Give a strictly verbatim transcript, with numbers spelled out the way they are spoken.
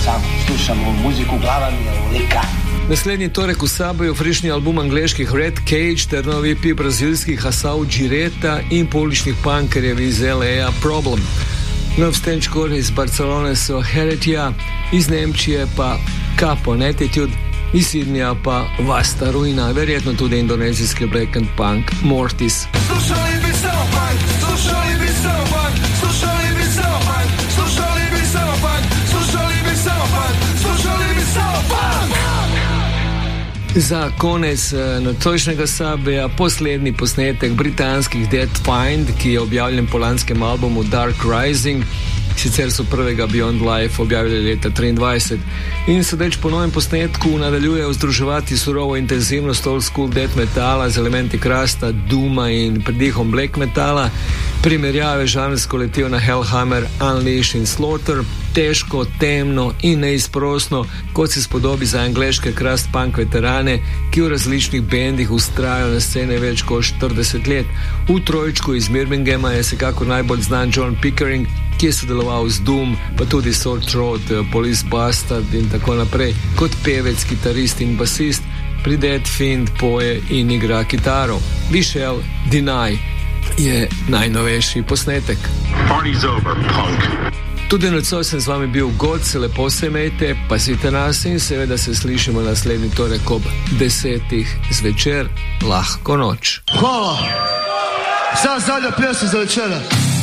sam slušam ovu muziku, glava mi je ulika. Naslednji torek v Sabu je frišni album angleških Red Cage ter novi E P brazilskih Asau Gireta in pouličnih punkerjev iz L A Problem. Nov stenčkor iz Barcelone so Heretia, iz Nemčije pa Capo Netitude, iz Sidnija pa Vasta Ruina, verjetno tudi indonezijski black and punk Mortis. Slušali bi samo punk, slušali bi samo punk, slušali bi samo punk, slušali bi samo punk, slušali bi samo punk, slušali bi samo punk. Za konec nocojšnjega Sabeja poslednji posnetek britanskih Dead Find, ki je objavljen po lanskem albumu Dark Rising. Sicer so prvega Beyond Life objavili leta triindvajset in sodeč po novem posnetku nadaljujejo združevati surovo intenzivnost old school death metala z elementi krasta, duma in pridihom black metala. Primerjave žanrsko letijo na Hellhammer, Unleash in Slaughter, težko, temno in neizprosno, kot se spodobi za angleške crust punk veterane, ki v različnih bendih ustrajajo na scene več kot štirideset let. V trojčku iz Birminghama je vsekakor najbolj znan John Pickering, ki je sodeloval z Doom, pa tudi Sore Throat, Police Bastard in tako naprej, kot pevec, kitarist in basist. Pri Dead Fiend poje in igra kitaro. We Shall Deny je najnovejši posnetek. Party's over, punk. Tudi nocoj sem z vami bil God, se lepo se imejte, pazite nas in seveda se slišimo naslednji torek ob desetih zvečer. Lahko noč. Hvala. Sad zadnja pjesma za večera.